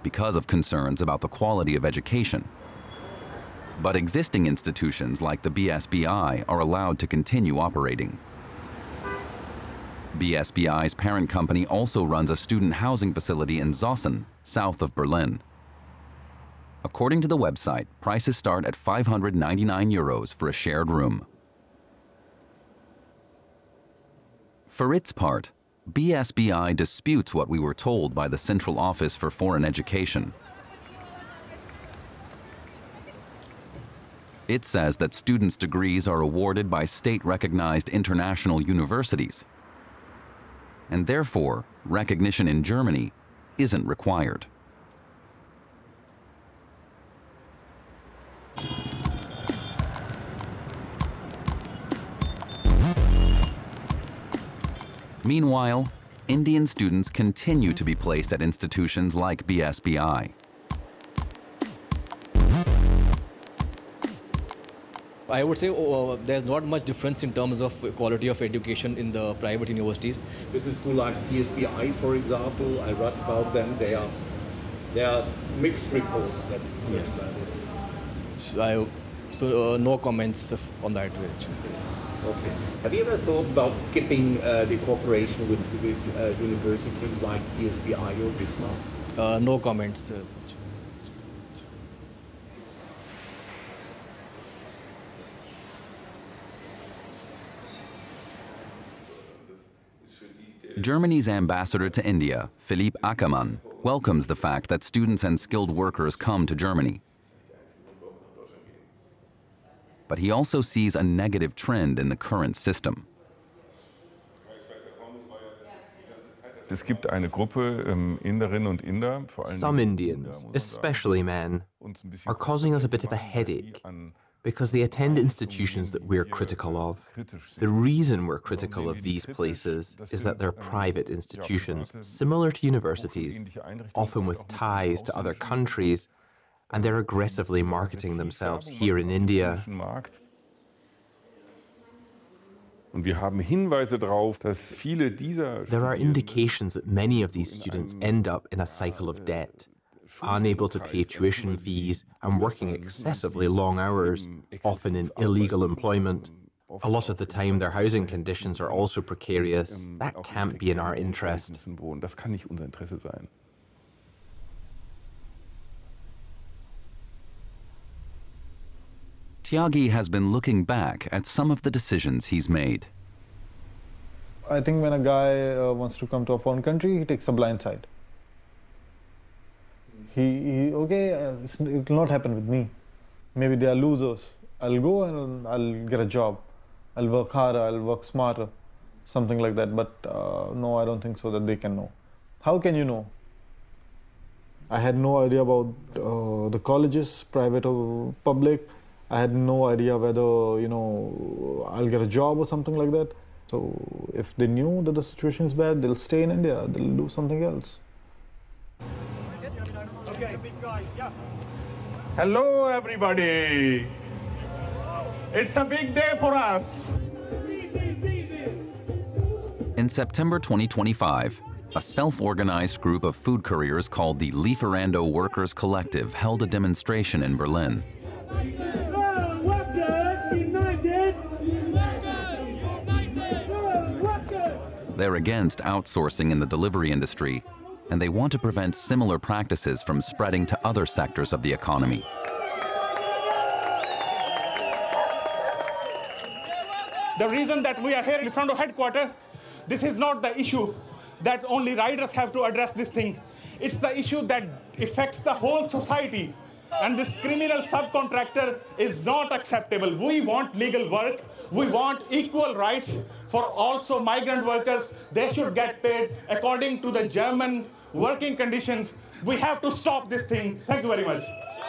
because of concerns about the quality of education. But existing institutions like the BSBI are allowed to continue operating. BSBI's parent company also runs a student housing facility in Zossen, south of Berlin. According to the website, prices start at €599 for a shared room. For its part, BSBI disputes what we were told by the Central Office for Foreign Education. It says that students' degrees are awarded by state-recognized international universities, and therefore, recognition in Germany isn't required. Meanwhile, Indian students continue to be placed at institutions like BSBI. I would say there's not much difference in terms of quality of education in the private universities. Business school like BSBI, for example, I read about them. They are mixed reports. Yes. So no comments on that. Okay. Have you ever thought about skipping the cooperation with universities like BSBI or Bismarck? No comments. Germany's ambassador to India, Philipp Ackermann, welcomes the fact that students and skilled workers come to Germany. But he also sees a negative trend in the current system. Some Indians, especially men, are causing us a bit of a headache because they attend institutions that we're critical of. The reason we're critical of these places is that they're private institutions, similar to universities, often with ties to other countries, and they're aggressively marketing themselves here in India. There are indications that many of these students end up in a cycle of debt, unable to pay tuition fees and working excessively long hours, often in illegal employment. A lot of the time their housing conditions are also precarious. That can't be in our interest. Tyagi has been looking back at some of the decisions he's made. I think when a guy wants to come to a foreign country, he takes a blind side. It will not happen with me. Maybe they are losers. I'll go and I'll get a job. I'll work harder, I'll work smarter, something like that. But no, I don't think so that they can know. How can you know? I had no idea about the colleges, private or public. I had no idea whether, I'll get a job or something like that. So if they knew that the situation is bad, they'll stay in India, they'll do something else. Okay. Hello, everybody. It's a big day for us. In September 2025, a self-organized group of food couriers called the Lieferando Workers Collective held a demonstration in Berlin. They're against outsourcing in the delivery industry, and they want to prevent similar practices from spreading to other sectors of the economy. The reason that we are here in front of headquarters, this is not the issue that only riders have to address this thing. It's the issue that affects the whole society. And this criminal subcontractor is not acceptable. We want legal work. We want equal rights for also migrant workers. They should get paid according to the German working conditions. We have to stop this thing. Thank you very much.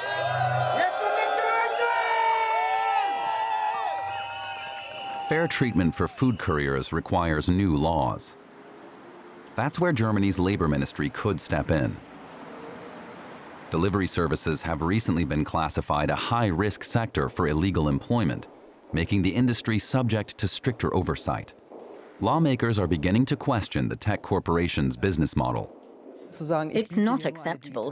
Fair treatment for food couriers requires new laws. That's where Germany's labor ministry could step in. Delivery services have recently been classified a high-risk sector for illegal employment, making the industry subject to stricter oversight. Lawmakers are beginning to question the tech corporation's business model. It's not acceptable